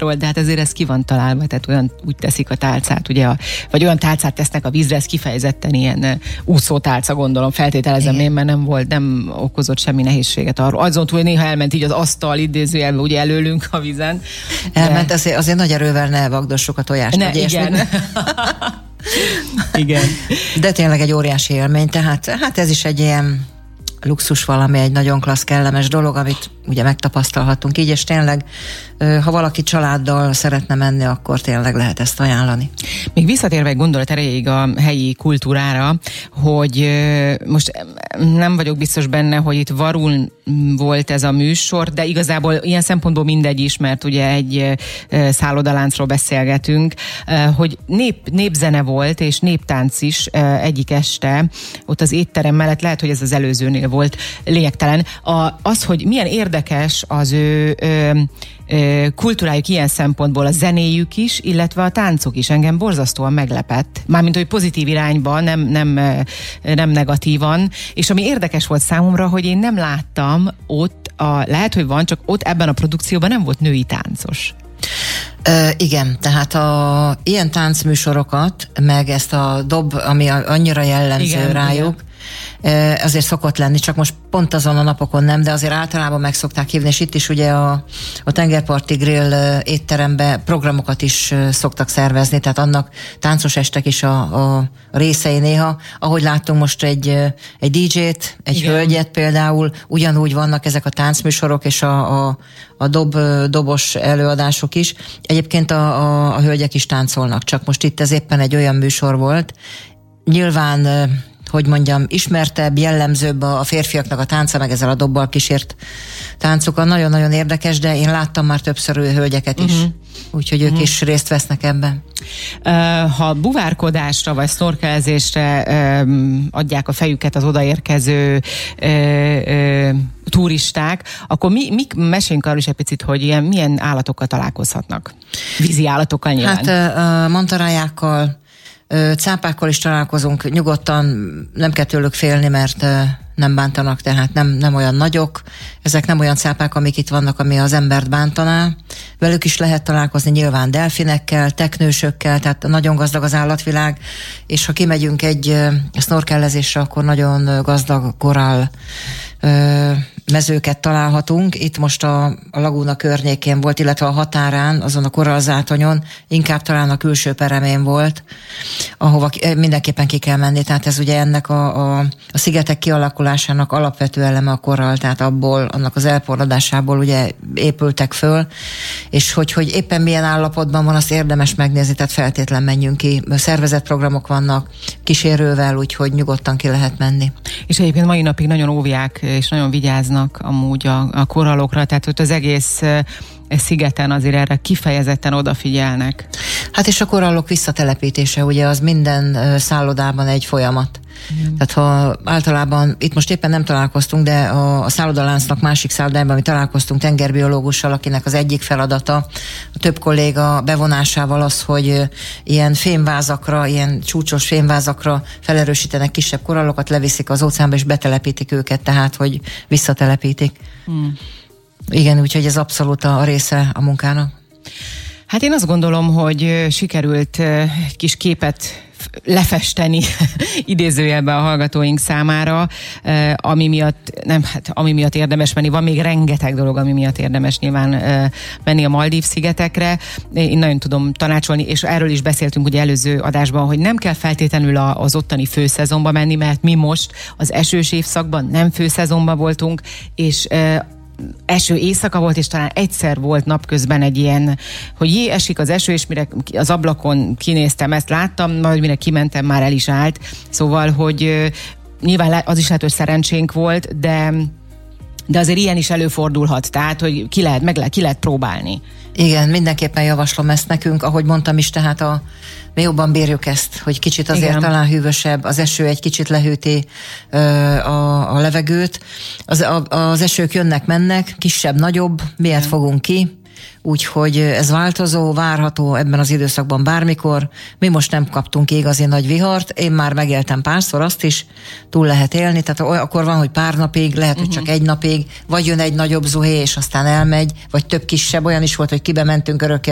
tálcáról, de hát ezért ez ki van találva, tehát olyan úgy teszik a tálcát, ugye, vagy olyan tálcát tesznek a vízre, ez kifejezetten ilyen úszótálca, gondolom, feltételezem én, mert nem okozott semmi nehézséget arról. Azon túl, hogy néha elment így az asztal idézőjelben, ugye előlünk a vízen. Elment, azért nagy erővel ne vagdossuk a tojást. Igen. Igen. De tényleg egy óriási élmény, tehát hát ez is egy ilyen luxus valami, egy nagyon klassz, kellemes dolog, amit ugye megtapasztalhatunk így, és tényleg, ha valaki családdal szeretne menni, akkor tényleg lehet ezt ajánlani. Még visszatérve egy gondolat erejéig a helyi kultúrára, hogy most nem vagyok biztos benne, hogy itt varul volt ez a műsor, de igazából ilyen szempontból mindegy is, mert ugye egy szállodaláncról beszélgetünk, hogy népzene volt, és néptánc is egyik este, ott az étterem mellett, lehet, hogy ez az előzőnél volt, lényegtelen. Az, hogy milyen érdekes az ő kultúrájuk ilyen szempontból, a zenéjük is, illetve a táncok is engem borzasztóan meglepett. Mármint, hogy pozitív irányban, nem negatívan. És ami érdekes volt számomra, hogy én nem láttam ott, lehet, hogy van, csak ott ebben a produkcióban nem volt női táncos. Igen, tehát ilyen táncműsorokat, meg ezt a dob, ami annyira jellemző rájuk, azért szokott lenni, csak most pont azon a napokon nem, de azért általában meg szokták hívni, és itt is ugye a Tengerparti Grill étterembe programokat is szoktak szervezni, tehát annak táncos estek is a részei néha. Ahogy láttunk most egy DJ-t, egy hölgyet például, ugyanúgy vannak ezek a táncműsorok, és a dobos előadások is. Egyébként a hölgyek is táncolnak, csak most itt ez éppen egy olyan műsor volt. Nyilván hogy mondjam, ismertebb, jellemzőbb a férfiaknak a tánca, meg ezzel a dobbal kísért táncokkal. Nagyon-nagyon érdekes, de én láttam már többször hölgyeket is. Úgyhogy ők is részt vesznek ebben. Ha buvárkodásra vagy sznorkelezésre adják a fejüket az odaérkező turisták, akkor meséljünk arról is egy picit, hogy milyen állatokkal találkozhatnak? Vízi állatokkal nyilván. Hát mantarájákkal, cápákkal is találkozunk, nyugodtan, nem kell tőlük félni, mert nem bántanak, tehát nem olyan nagyok. Ezek nem olyan cápák, amik itt vannak, ami az embert bántaná. Velük is lehet találkozni nyilván delfinekkel, teknősökkel, tehát nagyon gazdag az állatvilág, és ha kimegyünk egy sznorkellezésre, akkor nagyon gazdag korall mezőket találhatunk. Itt most a lagúna környékén volt, illetve a határán, azon a korallzátonyon, inkább talán a külső peremén volt, ahova mindenképpen ki kell menni. Tehát ez ugye ennek a szigetek kialakulásának alapvető eleme a korall, tehát abból, annak az elporladásából ugye épültek föl, és hogy éppen milyen állapotban van, azt érdemes megnézni, tehát feltétlen menjünk ki. Szervezett programok vannak kísérővel, úgyhogy nyugodtan ki lehet menni. És egyébként mai napig nagyon óvják, és nagyon vigyáznak amúgy a korallokra, tehát ott az egész szigeten azért erre kifejezetten odafigyelnek. Hát és a korallok visszatelepítése, ugye az minden szállodában egy folyamat. Tehát ha általában, itt most éppen nem találkoztunk, de a szállodaláncnak másik szállodájában mi találkoztunk tengerbiológussal, akinek az egyik feladata a több kolléga bevonásával az, hogy ilyen fémvázakra, ilyen csúcsos fémvázakra felerősítenek kisebb korallokat, leviszik az óceánba és betelepítik őket, tehát hogy visszatelepítik. Igen, úgyhogy ez abszolút a része a munkának. Hát én azt gondolom, hogy sikerült egy kis képet lefesteni idézőjelben a hallgatóink számára, ami miatt érdemes menni. Van még rengeteg dolog, ami miatt érdemes nyilván menni a Maldív-szigetekre. Én nagyon tudom tanácsolni, és erről is beszéltünk ugye előző adásban, hogy nem kell feltétlenül az ottani főszezonba menni, mert mi most az esős évszakban nem főszezonban voltunk, és eső éjszaka volt, és talán egyszer volt napközben egy ilyen, hogy esik az eső, és mire az ablakon kinéztem, ezt láttam, majd mire kimentem, már el is állt. Szóval, hogy nyilván az is lehet, hogy szerencsénk volt, de azért ilyen is előfordulhat, tehát, hogy ki lehet próbálni. Igen, mindenképpen javaslom ezt nekünk, ahogy mondtam is, tehát mi jobban bírjuk ezt, hogy kicsit azért talán hűvösebb, az eső egy kicsit lehűti a levegőt. Az esők jönnek-mennek, kisebb-nagyobb, miért fogunk ki, úgyhogy ez változó, várható ebben az időszakban bármikor. Mi most nem kaptunk igazi nagy vihart, én már megéltem párszor, azt is túl lehet élni, tehát akkor van, hogy pár napig, lehet, hogy csak egy napig, vagy jön egy nagyobb zuhé, és aztán elmegy, vagy több kisebb, olyan is volt, hogy kibementünk örökké